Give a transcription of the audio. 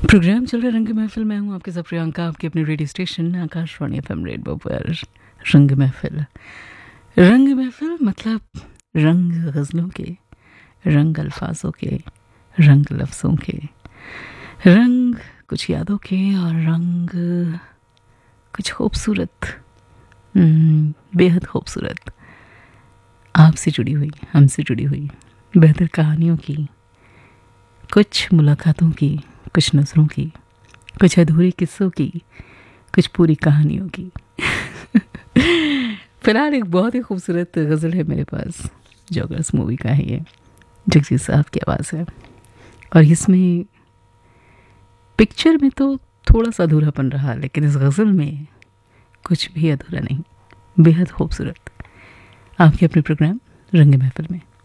Programme चल रहा है रंग महफिल। मैं हूँ आपके साथ प्रियंका, आपके अपने radio station Akashvani FM rainbow पर। रंग महफिल, रंग महफिल मतलब रंग गज़लों के, रंग अल्फाजों के, रंग लफ्ज़ों के, रंग कुछ यादों के और रंग कुछ खूबसूरत, बेहद खूबसूरत, आपसे जुड़ी हुई, हमसे जुड़ी हुई बेहतर कहानियों की, कुछ मुलाकातों की, कुछ नज़रों की, कुछ अधूरे किस्सों की, कुछ पूरी कहानियों की। फिलहाल एक बहुत ही खूबसूरत गज़ल है मेरे पास, जोगर्स मूवी का है ये, जगजीत साहब की आवाज़ है। और इसमें पिक्चर में तो थोड़ा सा अधूरापन रहा, लेकिन इस गज़ल में कुछ भी अधूरा नहीं, बेहद खूबसूरत। आपके अपने प्रोग्राम रंग महफिल में